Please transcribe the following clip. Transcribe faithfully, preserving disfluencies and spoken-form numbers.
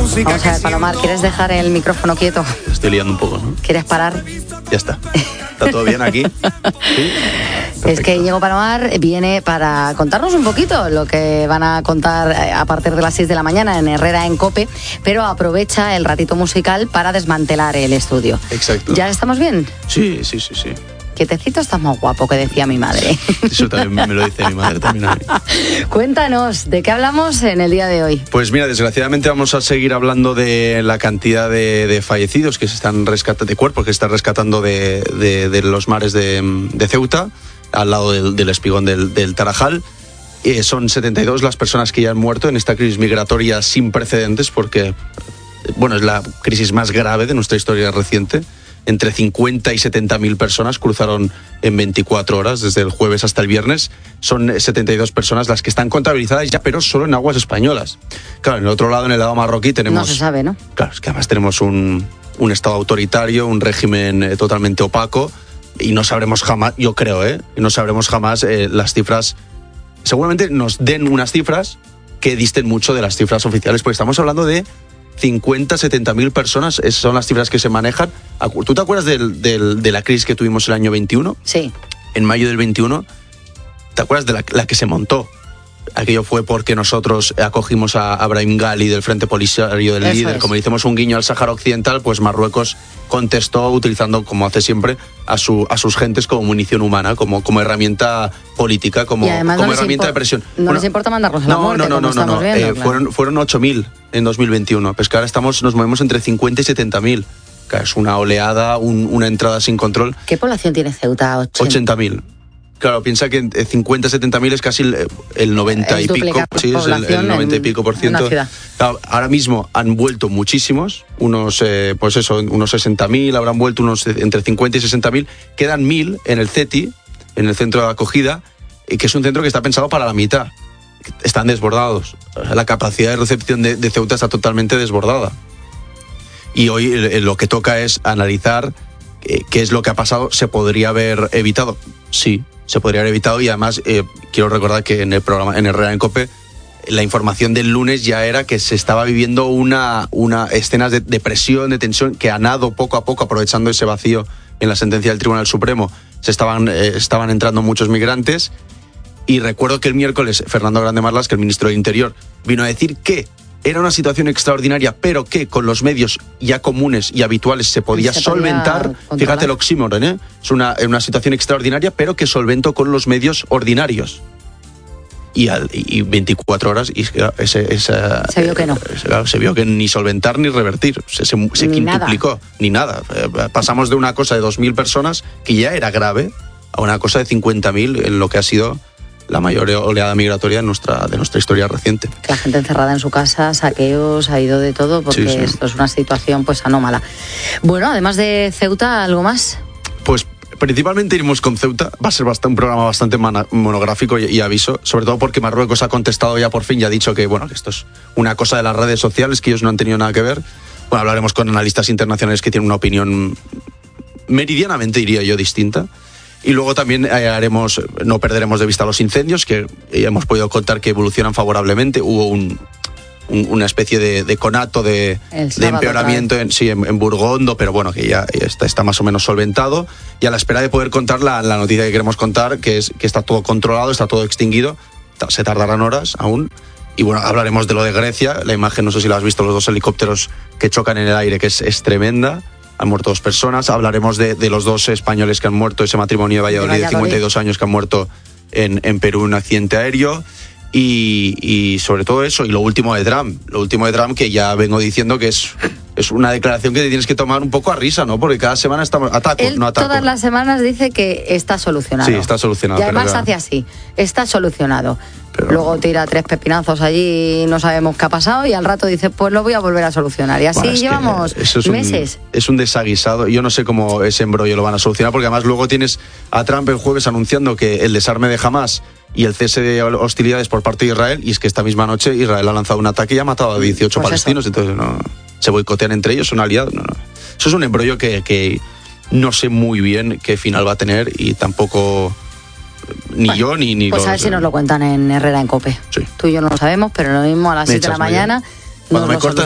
Vamos a ver, Palomar, ¿quieres dejar el micrófono quieto? Estoy liando un poco, ¿no? ¿Quieres parar? Ya está. ¿Está todo bien aquí? ¿Sí? Es que Íñigo Palomar viene para contarnos un poquito lo que van a contar a partir de las seis de la mañana en Herrera en COPE, pero aprovecha el ratito musical para desmantelar el estudio. Exacto. ¿Ya estamos bien? Sí, sí, sí, sí. Quietecito estás más guapo, que decía mi madre. Eso también me lo dice mi madre también a mí. Cuéntanos, ¿de qué hablamos en el día de hoy? Pues mira, desgraciadamente vamos a seguir hablando de la cantidad de, de fallecidos que se están rescatando, de cuerpos que se están rescatando de, de, de los mares de, de Ceuta, al lado del, del espigón del, del Tarajal. Eh, son setenta y dos las personas que ya han muerto en esta crisis migratoria sin precedentes, porque, bueno, es la crisis más grave de nuestra historia reciente. Entre cincuenta y setenta mil personas cruzaron en veinticuatro horas, desde el jueves hasta el viernes. Son setenta y dos personas las que están contabilizadas ya, pero solo en aguas españolas. Claro, en el otro lado, en el lado marroquí, tenemos... No se sabe, ¿no? Claro, es que además tenemos un, un estado autoritario, un régimen eh, totalmente opaco, y no sabremos jamás, yo creo, ¿eh? Y no sabremos jamás eh, las cifras. Seguramente nos den unas cifras que disten mucho de las cifras oficiales, porque estamos hablando de cincuenta, setenta mil personas, esas son las cifras que se manejan. ¿Tú te acuerdas del, del, de la crisis que tuvimos el año veintiuno? Sí. En mayo del veintiuno, ¿te acuerdas de la, la que se montó? Aquello fue porque nosotros acogimos a, a Brahim Ghali del Frente Polisario del Eso líder. es. Como le hicimos un guiño al Sáhara Occidental, pues Marruecos contestó utilizando, como hace siempre, a, su, a sus gentes como munición humana, como, como herramienta política, como, como no herramienta impor- de presión. No Bueno, les importa mandarlos a la no, muerte, no, no, como no, no, estamos no. viendo, Eh, claro. fueron, fueron ocho mil en dos mil veintiuno. Pues que ahora estamos, nos movemos entre cincuenta y setenta mil. Es una oleada, un, una entrada sin control. ¿Qué población tiene Ceuta? ochenta mil. Claro, piensa que cincuenta, setenta mil es casi el, el noventa Es y pico, duplicar sí, es el, el noventa y pico por en ciento. una ciudad. Claro, ahora mismo han vuelto muchísimos, unos, eh, pues eso, unos sesenta mil, habrán vuelto unos entre cincuenta y sesenta mil, quedan mil en el CETI, en el centro de acogida, que es un centro que está pensado para la mitad. Están desbordados. La capacidad de recepción de, de Ceuta está totalmente desbordada. Y hoy eh, lo que toca es analizar eh, qué es lo que ha pasado. ¿Se podría haber evitado? Sí, se podría haber evitado, y además eh, quiero recordar que en el programa, en Herrera en COPE, la información del lunes ya era que se estaba viviendo una, una escenas de, de presión, de tensión, que a nado poco a poco, aprovechando ese vacío en la sentencia del Tribunal Supremo, se estaban, eh, estaban entrando muchos migrantes. Y recuerdo que el miércoles Fernando Grande Marlaska, el ministro del Interior, vino a decir que era una situación extraordinaria, pero que con los medios ya comunes y habituales se podía Se podía solventar. controlar. Fíjate el oxímoron, ¿eh? Es una, una situación extraordinaria, pero que solventó con los medios ordinarios. Y, al, y veinticuatro horas, y ese, esa, Se vio que no. Ese, se vio que ni solventar ni revertir. Se, se, se Ni quintuplicó, nada. ni nada. Eh, Pasamos de una cosa de dos mil personas, que ya era grave, a una cosa de cincuenta mil, en lo que ha sido la mayor oleada migratoria de nuestra, de nuestra historia reciente. La gente encerrada en su casa, saqueos, ha ido de todo, porque Sí, sí. esto es una situación pues anómala. Bueno, además de Ceuta, ¿algo más? Pues principalmente iremos con Ceuta. Va a ser bastante, un programa bastante mana, monográfico y, y aviso, sobre todo porque Marruecos ha contestado ya por fin y ha dicho que, bueno, que esto es una cosa de las redes sociales, que ellos no han tenido nada que ver. Bueno, hablaremos con analistas internacionales que tienen una opinión meridianamente, diría yo, distinta. Y luego también eh, haremos, no perderemos de vista los incendios, que eh, hemos podido contar que evolucionan favorablemente. Hubo un, un, una especie de, de conato de, de empeoramiento en, sí, en, en Burgondo, pero bueno, que ya está, está más o menos solventado. Y a la espera de poder contar la, la noticia que queremos contar, que es que está todo controlado, está todo extinguido. Se tardarán horas aún. Y bueno, hablaremos de lo de Grecia. La imagen, no sé si la has visto, los dos helicópteros que chocan en el aire, que es, es tremenda. Han muerto dos personas. Hablaremos de, de los dos españoles que han muerto, ese matrimonio de Valladolid de, Valladolid. de cincuenta y dos años que han muerto en, en Perú en un accidente aéreo. Y, y sobre todo eso, y lo último de Trump, lo último de Trump que ya vengo diciendo que es, es una declaración que te tienes que tomar un poco a risa, ¿no? Porque cada semana estamos ataco, Él no ataco. todas las semanas dice que está solucionado. Sí, está solucionado. Y además pero hace así, está solucionado. Pero... Luego tira tres pepinazos allí, no sabemos qué ha pasado, y al rato dice, pues lo voy a volver a solucionar. Y así bueno, es llevamos eso es meses. Un, es un desaguisado. Yo no sé cómo ese embrollo lo van a solucionar, porque además luego tienes a Trump el jueves anunciando que el desarme de Hamás y el cese de hostilidades por parte de Israel, y es que esta misma noche Israel ha lanzado un ataque y ha matado a dieciocho pues palestinos, eso. Entonces no, se boicotean entre ellos, son aliados. No, no. Eso es un embrollo que, que no sé muy bien qué final va a tener, y tampoco ni bueno, yo ni... ni pues los, a ver si nos lo cuentan en Herrera en COPE. Sí. Tú y yo no lo sabemos, pero lo mismo a las Me siete de la echas mañana... Cuando nos me lo cortas